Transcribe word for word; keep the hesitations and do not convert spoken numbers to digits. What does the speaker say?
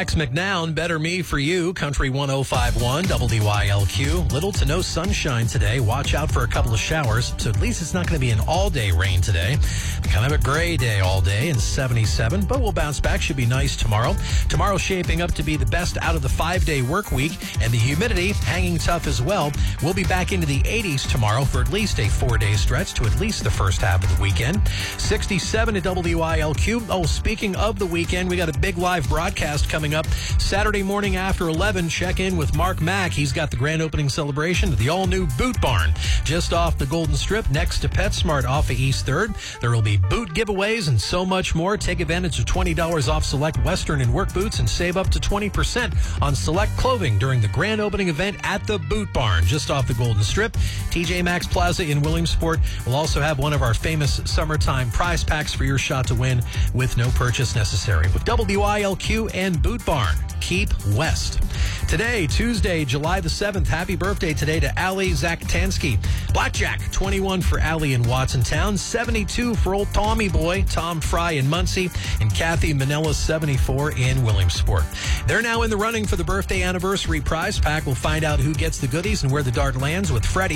Rex McNown, Better Me for You, Country one oh five point one, W I L Q. Little to no sunshine today. Watch out for a couple of showers. So at least it's not going to be an all-day rain today. Kind of a gray day all day and seventy-seven, but we'll bounce back. Should be nice tomorrow. Tomorrow shaping up to be the best out of the five-day work week, and the humidity hanging tough as well. We'll be back into the eighties tomorrow for at least a four-day stretch to at least the first half of the weekend. sixty-seven at W I L Q. Oh, speaking of the weekend, we got a big live broadcast coming up Saturday morning after eleven. Check in with Mark Mack. He's got the grand opening celebration of the all-new Boot Barn just off the Golden Strip next to PetSmart off of East third. There will be boot giveaways and so much more. Take advantage of twenty dollars off select Western and work boots and save up to twenty percent on select clothing during the grand opening event at the Boot Barn just off the Golden Strip. T J Maxx Plaza in Williamsport will also have one of our famous summertime prize packs for your shot to win with no purchase necessary. With W I L Q and Boot Barn, keep west. Today, Tuesday, July the seventh, happy birthday today to Allie Zaktansky. Blackjack, twenty-one for Allie in Watsontown, seventy-two for old Tommy Boy, Tom Fry in Muncie, and Kathy Manella, seventy-four in Williamsport. They're now in the running for the birthday anniversary prize pack. We'll find out who gets the goodies and where the dart lands with Freddie.